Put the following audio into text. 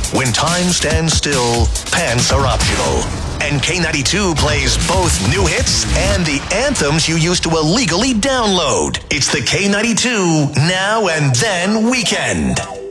When time stands still, pants are optional. And K92 plays both new hits and the anthems you used to illegally download. It's the K92 Now and Then Weekend.